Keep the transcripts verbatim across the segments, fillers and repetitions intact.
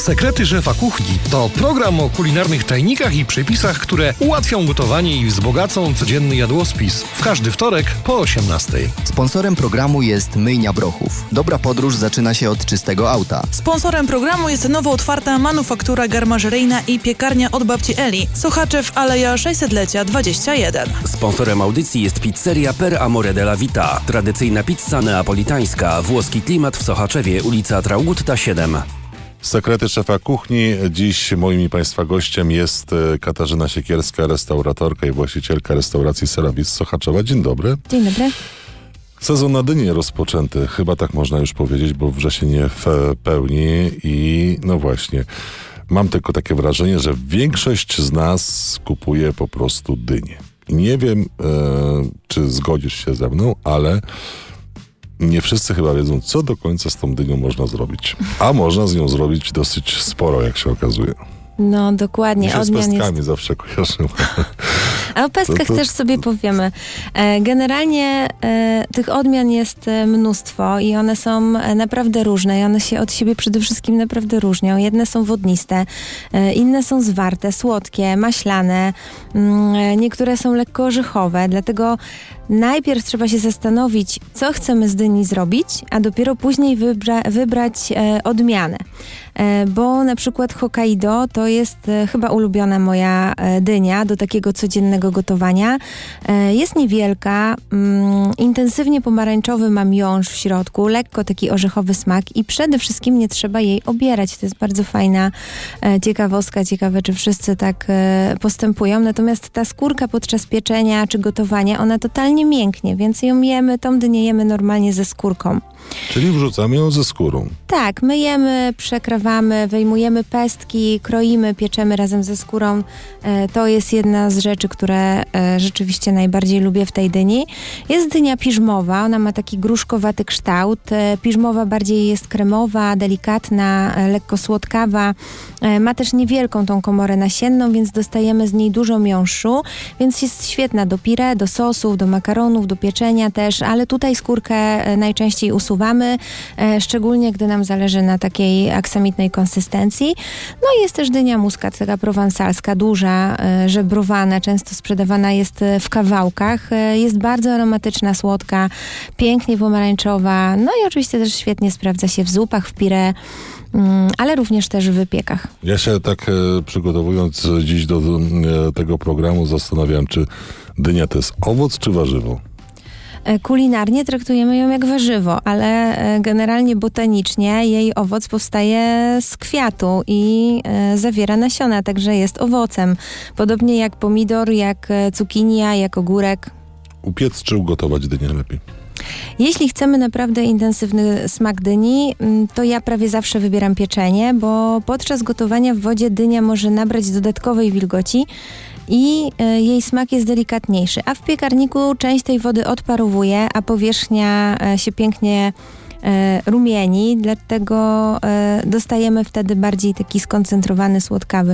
Sekrety szefa kuchni to program o kulinarnych tajnikach i przepisach, które ułatwią gotowanie i wzbogacą codzienny jadłospis. W każdy wtorek po osiemnastej. Sponsorem programu jest Myjnia Brochów. Dobra podróż zaczyna się od czystego auta. Sponsorem programu jest nowo otwarta manufaktura garmażeryjna i piekarnia od babci Eli. Sochaczew, Aleja sześćsetlecia dwadzieścia jeden. Sponsorem audycji jest pizzeria Per Amore della Vita. Tradycyjna pizza neapolitańska. Włoski klimat w Sochaczewie, ulica Traugutta siedem. Sekrety szefa kuchni. Dziś moim i Państwa gościem jest Katarzyna Siekierska, restauratorka i właścicielka restauracji Serwis z Sochaczewa. Dzień dobry. Dzień dobry. Sezon na dynie rozpoczęty, chyba tak można już powiedzieć, bo wrzesień w pełni i no właśnie, mam tylko takie wrażenie, że większość z nas kupuje po prostu dynię. I nie wiem, e, czy zgodzisz się ze mną, ale nie wszyscy chyba wiedzą, co do końca z tą dynią można zrobić. A można z nią zrobić dosyć sporo, jak się okazuje. No dokładnie. Mi się Odmian z pestkami jest... zawsze kojarzyło. A o pestkach to, to... też sobie powiemy. E, generalnie e, tych odmian jest mnóstwo i one są naprawdę różne i one się od siebie przede wszystkim naprawdę różnią. Jedne są wodniste, e, inne są zwarte, słodkie, maślane, mm, niektóre są lekko orzechowe, dlatego najpierw trzeba się zastanowić, co chcemy z dyni zrobić, a dopiero później wybra- wybrać e, odmianę. E, bo na przykład Hokkaido to jest e, chyba ulubiona moja e, dynia do takiego codziennego gotowania. E, jest niewielka, mm, intensywnie pomarańczowy ma miąższ w środku, lekko taki orzechowy smak i przede wszystkim nie trzeba jej obierać. To jest bardzo fajna e, ciekawostka. Ciekawe, czy wszyscy tak e, postępują. Natomiast ta skórka podczas pieczenia czy gotowania, ona totalnie nie mięknie, więc ją jemy, tą dynię jemy normalnie ze skórką. Czyli wrzucamy ją ze skórą. Tak, myjemy, przekrawamy, wyjmujemy pestki, kroimy, pieczemy razem ze skórą. E, to jest jedna z rzeczy, które e, rzeczywiście najbardziej lubię w tej dyni. Jest dynia piżmowa, ona ma taki gruszkowaty kształt. E, piżmowa bardziej jest kremowa, delikatna, e, lekko słodkawa. E, ma też niewielką tą komorę nasienną, więc dostajemy z niej dużo miąższu, więc jest świetna do pire, do sosów, do makaronów, do pieczenia też, ale tutaj skórkę e, najczęściej usuwamy. E, szczególnie gdy nam zależy na takiej aksamitnej konsystencji. No i jest też dynia muscat, taka prowansalska, duża, e, żebrowana, często sprzedawana jest w kawałkach. E, jest bardzo aromatyczna, słodka, pięknie pomarańczowa. No i oczywiście też świetnie sprawdza się w zupach, w pire, mm, ale również też w wypiekach. Ja się tak e, przygotowując dziś do e, tego programu zastanawiałem, czy dynia to jest owoc czy warzywo? Kulinarnie traktujemy ją jak warzywo, ale generalnie botanicznie jej owoc powstaje z kwiatu i zawiera nasiona, także jest owocem. Podobnie jak pomidor, jak cukinia, jak ogórek. Upiec czy ugotować dynię lepiej? Jeśli chcemy naprawdę intensywny smak dyni, to ja prawie zawsze wybieram pieczenie, bo podczas gotowania w wodzie dynia może nabrać dodatkowej wilgoci i y, jej smak jest delikatniejszy, a w piekarniku część tej wody odparowuje, a powierzchnia y, się pięknie y, rumieni, dlatego y, dostajemy wtedy bardziej taki skoncentrowany, słodkawy,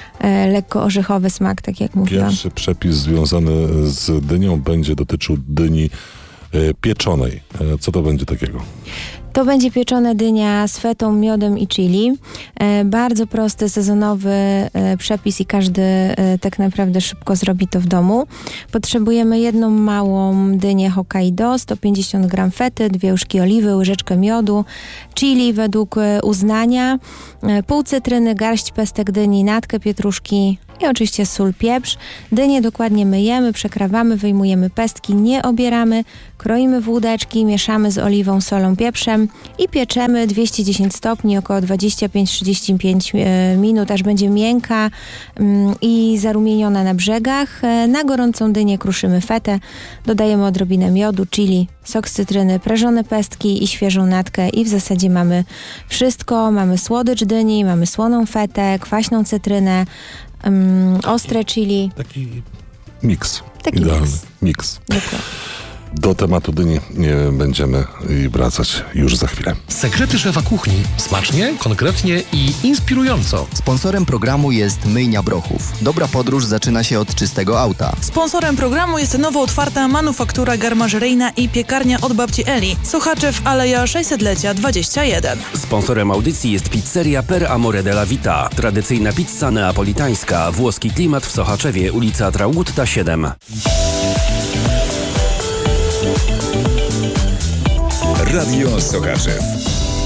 y, lekko orzechowy smak, tak jak mówiłam. Pierwszy przepis związany z dynią będzie dotyczył dyni y, pieczonej. Y, co to będzie takiego? To będzie pieczona dynia z fetą, miodem i chili. E, bardzo prosty, sezonowy e, przepis i każdy e, tak naprawdę szybko zrobi to w domu. Potrzebujemy jedną małą dynię Hokkaido, sto pięćdziesiąt gramów fety, dwie łyżki oliwy, łyżeczkę miodu, chili według e, uznania, e, pół cytryny, garść pestek dyni, natkę pietruszki i oczywiście sól, pieprz. Dynię dokładnie myjemy, przekrawamy, wyjmujemy pestki, nie obieramy, kroimy w łódeczki, mieszamy z oliwą, solą, pieprzem i pieczemy dwieście dziesięć stopni, około dwadzieścia pięć do trzydziestu pięciu minut, aż będzie miękka mm, i zarumieniona na brzegach. Na gorącą dynię kruszymy fetę, dodajemy odrobinę miodu, chili, sok z cytryny, prażone pestki i świeżą natkę i w zasadzie mamy wszystko. Mamy słodycz dyni, mamy słoną fetę, kwaśną cytrynę, um, ostre chili. Taki miks. Taki Idealny miks. miks. Dokładnie. Do tematu dyni nie będziemy wracać już za chwilę. Sekrety szefa kuchni. Smacznie, konkretnie i inspirująco. Sponsorem programu jest Myjnia Brochów. Dobra podróż zaczyna się od czystego auta. Sponsorem programu jest nowo otwarta manufaktura garmażeryjna i piekarnia od babci Eli. Sochaczew, Aleja sześćsetlecia dwadzieścia jeden. Sponsorem audycji jest pizzeria Per Amore della Vita. Tradycyjna pizza neapolitańska. Włoski klimat w Sochaczewie, ulica Traugutta siedem. Radio Sochaczew.